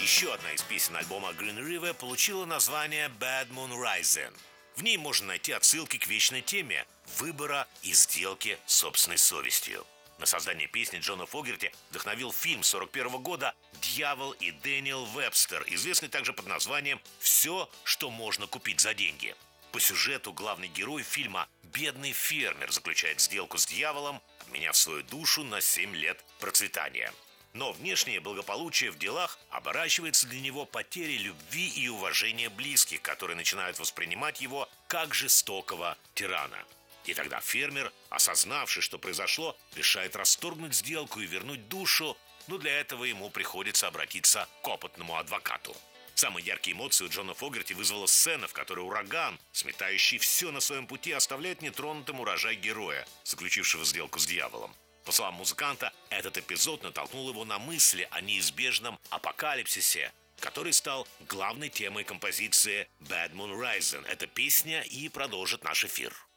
Еще одна из песен альбома Green River получила название Bad Moon Rising. В ней можно найти отсылки к вечной теме выбора и сделки с собственной совестью. На создание песни Джона Фогерти вдохновил фильм 1941 года «Дьявол и Дэниел Вебстер», известный также под названием «Все, что можно купить за деньги». По сюжету главный герой фильма «Бедный фермер» заключает сделку с дьяволом, обменяв свою душу на 7 лет процветания. Но внешнее благополучие в делах оборачивается для него потерей любви и уважения близких, которые начинают воспринимать его как жестокого тирана. И тогда фермер, осознавший, что произошло, решает расторгнуть сделку и вернуть душу, но для этого ему приходится обратиться к опытному адвокату. Самые яркие эмоции у Джона Фогерти вызвала сцена, в которой ураган, сметающий все на своем пути, оставляет нетронутым урожай героя, заключившего сделку с дьяволом. По словам музыканта, этот эпизод натолкнул его на мысли о неизбежном апокалипсисе, который стал главной темой композиции «Bad Moon Rising». Эта песня и продолжит наш эфир.